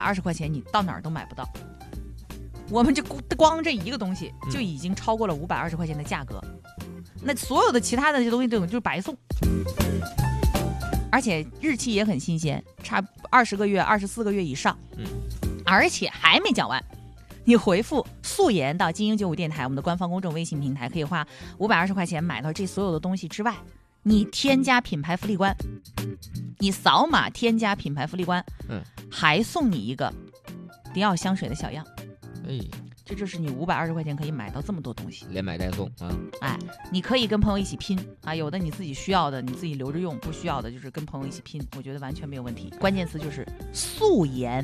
20块钱你到哪儿都买不到。我们这光这一个东西就已经超过了520块钱的价格，那所有的其他的这东西就是白送，而且日期也很新鲜，差20个月、24个月以上。而且还没讲完，你回复素颜到精英95电台我们的官方公众微信平台，可以花520块钱买到这所有的东西之外，你添加品牌福利官，你扫码添加品牌福利官，还送你一个迪奥香水的小样。这就是你520块钱可以买到这么多东西， 连买带送啊！ 你可以跟朋友一起拼啊，有的你自己需要的你自己留着用，不需要的就是跟朋友一起拼，我觉得完全没有问题。关键词就是素颜，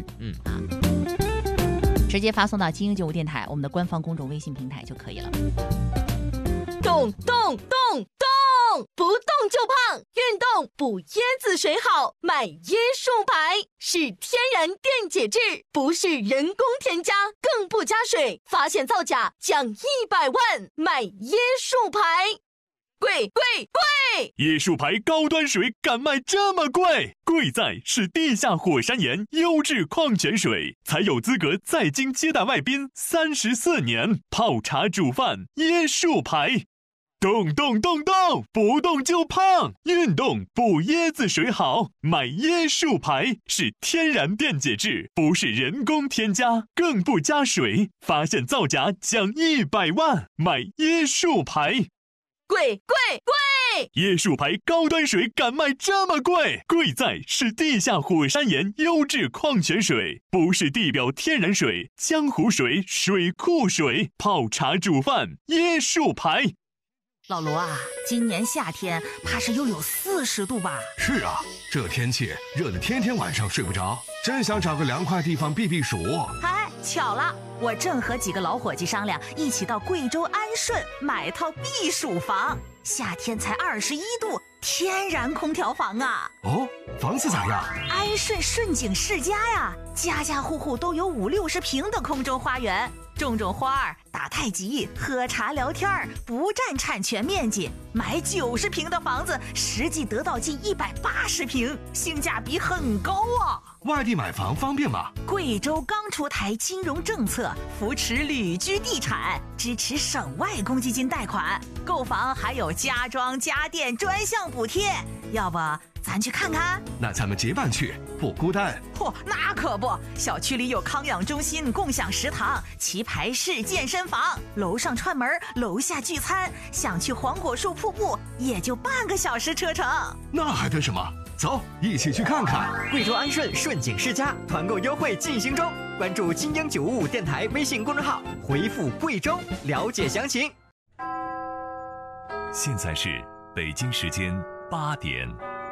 直接发送到精英95电台我们的官方公众微信平台就可以了。 动动动动，不动就胖，运动补椰子水好，买椰树牌是天然电解质，不是人工添加，更不加水，发现造假奖100万，买椰树牌。贵！ 椰树牌高端水敢卖这么贵？贵在是地下火山岩优质矿泉水，才有资格在京接待外宾34年，泡茶煮饭椰树牌。动动动动，不动就胖，运动补椰子水好，买椰树牌是天然电解质，不是人工添加，更不加水，发现造假奖100万，买椰树牌。 贵！ 椰树牌高端水敢卖这么贵？贵在是地下火山岩优质矿泉水，不是地表天然水、江湖水、水库水，泡茶煮饭椰树牌。 老罗啊，今年夏天怕是又有40度吧？ 是啊，这天气热得天天晚上睡不着，真想找个凉快地方避避暑。 巧了，我正和几个老伙计商量，一起到贵州安顺买套避暑房，夏天才21度，天然空调房啊。 房子咋样？ 安顺顺景世家呀，家家户户都有50-60平的空中花园，种花儿、打太极、喝茶聊天，不占产权面积。买90平的房子，实际得到近180平，性价比很高啊。 外地买房方便吗？ 贵州刚出台金融政策，扶持旅居地产，支持省外公积金贷款，购房还有家装家电专项补贴。要不咱去看看？ 那咱们结伴去，不孤单。 那可不，小区里有康养中心、共享食堂、棋牌室、健身房，楼上串门，楼下聚餐，想去黄果树瀑布也就半个小时车程。 那还等什么？走，一起去看看。 贵州安顺顺景世家团购优惠进行中，关注精英955电台微信公众号，回复贵州了解详情。 现在是北京时间8点。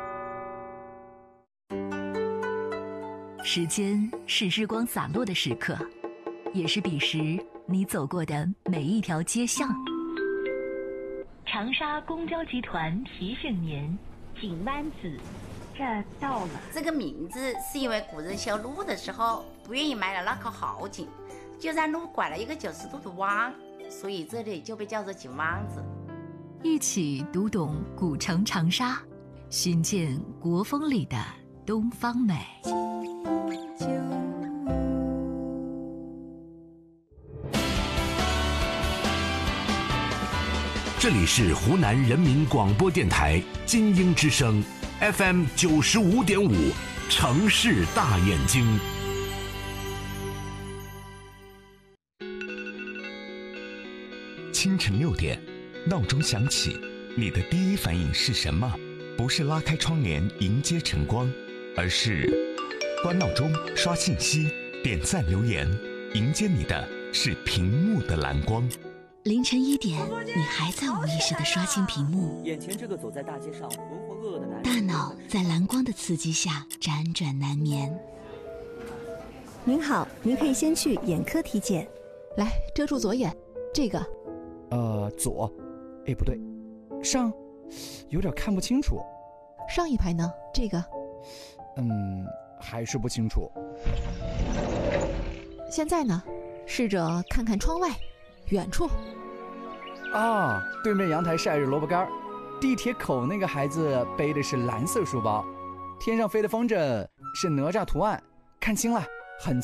时间是日光洒落的时刻，也是彼时你走过的每一条街巷。长沙公交集团提醒您，井湾子这到了。 这个名字是因为古人修路的时候不愿意埋了那口好井，就让路拐了一个90度的弯，所以这里就被叫做井湾子。 一起读懂古城长沙，寻见国风里的东方美。 这里是湖南人民广播电台金鹰之声 FM 95.5，城市大眼睛。 清晨6点，闹钟响起，你的第一反应是什么？不是拉开窗帘迎接晨光，而是关闹钟、刷信息、点赞留言，迎接你的是屏幕的蓝光。 凌晨1点，你还在无意识地刷新屏幕， 眼前这个走在大街上浑浑噩噩的男人， 大脑在蓝光的刺激下辗转难眠。 您好，您可以先去眼科体检。 来，遮住左眼，这个。 左，不对，上，有点看不清楚。 上一排呢？这个。 还是不清楚。 现在呢？试着看看窗外。远处啊，对面阳台晒着萝卜干，地铁口那个孩子背的是蓝色书包，天上飞的风筝是哪吒图案，看清了， 很